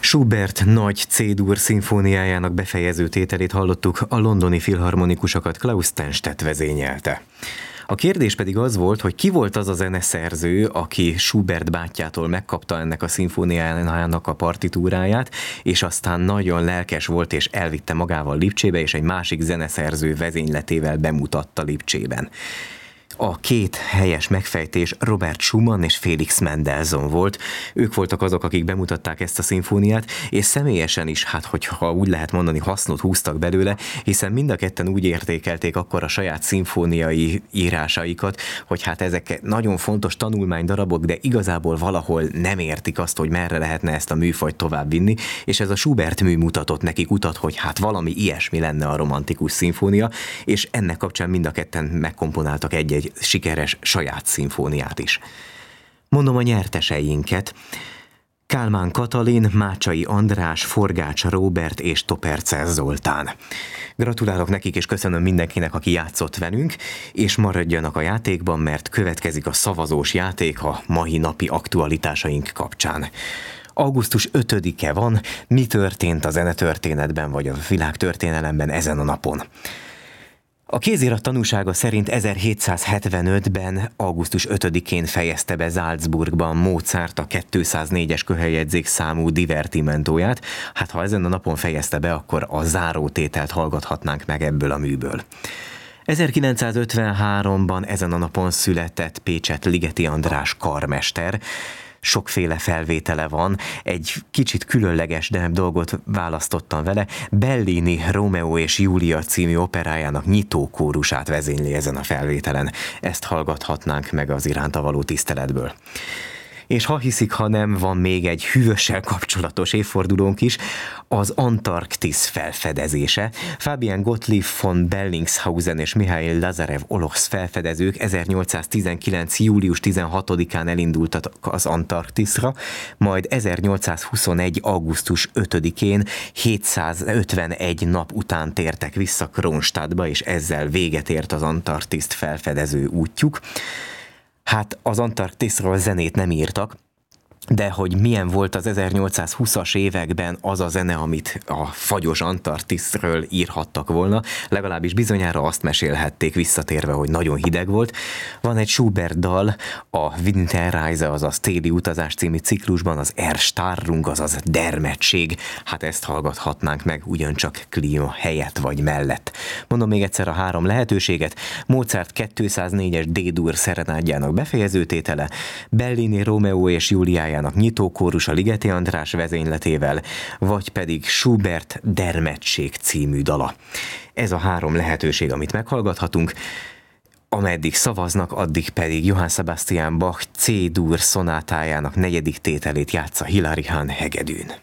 Schubert nagy C-dur szimfóniájának befejező tételét hallottuk, a londoni filharmonikusokat Klaus Tennstedt vezényelte. A kérdés pedig az volt, hogy ki volt az a zeneszerző, aki Schubert bátyjától megkapta ennek a szimfóniájának a partitúráját, és aztán nagyon lelkes volt, és elvitte magával Lipcsébe, és egy másik zeneszerző vezényletével bemutatta Lipcsében. A két helyes megfejtés Robert Schumann és Felix Mendelssohn volt. Ők voltak azok, akik bemutatták ezt a szimfóniát, és személyesen is, hogyha úgy lehet mondani, hasznot húztak belőle, hiszen mind a ketten úgy értékelték akkor a saját szimfóniai írásaikat, hogy ezek nagyon fontos tanulmánydarabok, de igazából valahol nem értik azt, hogy merre lehetne ezt a műfajt továbbvinni, és ez a Schubert mű mutatott nekik utat, hogy valami ilyesmi lenne a romantikus szimfónia, és ennek kapcsán mind a ketten megkomponáltak egy sikeres saját szimfóniát is. Mondom a nyerteseinket: Kálmán Katalin, Mácsai András, Forgács Róbert és Topercer Zoltán. Gratulálok nekik, és köszönöm mindenkinek, aki játszott velünk, és maradjanak a játékban, mert következik a szavazós játék a mai napi aktualitásaink kapcsán. Augusztus 5-e van, mi történt a zenetörténetben vagy a világtörténelemben ezen a napon? A kézirat tanúsága szerint 1775-ben, augusztus 5-én fejezte be Salzburgban Mozart a 204-es köheljegyzék számú divertimentóját. Ha ezen a napon fejezte be, akkor a zárótételt hallgathatnánk meg ebből a műből. 1953-ban ezen a napon született Pécsett Ligeti András karmester. Sokféle felvétele van, egy kicsit különleges, de dolgot választottam vele. Bellini Rómeó és Júlia című operájának nyitókórusát vezényli ezen a felvételen. Ezt hallgathatnánk meg az iránta való tiszteletből. És ha hiszik, ha nem, van még egy hűvössel kapcsolatos évfordulónk is, az Antarktisz felfedezése. Fabian Gottlieb von Bellingshausen és Mihail Lazarev Olosz felfedezők 1819. július 16-án elindultak az Antarktiszra, majd 1821. augusztus 5-én 751 nap után tértek vissza Kronstadtba, és ezzel véget ért az Antarktiszt felfedező útjuk. Az Antarktiszról zenét nem írtak, de hogy milyen volt az 1820-as években az a zene, amit a fagyos Antarktiszről írhattak volna, legalábbis bizonyára azt mesélhették visszatérve, hogy nagyon hideg volt. Van egy Schubert dal, a Winterreise, azaz téli utazás című ciklusban, az Erstarrung, azaz dermedtség. Ezt hallgathatnánk meg ugyancsak klíma helyett vagy mellett. Mondom még egyszer a három lehetőséget: Mozart 204-es D-dur szerenádjának befejezőtétele, Bellini Rómeó és Júliájának nyitókórus a Ligeti András vezényletével, vagy pedig Schubert Dermedtség című dala. Ez a három lehetőség, amit meghallgathatunk. Ameddig szavaznak, addig pedig Johann Sebastian Bach C-dur szonátájának 4. tételét játsza Hilary Hahn hegedűn.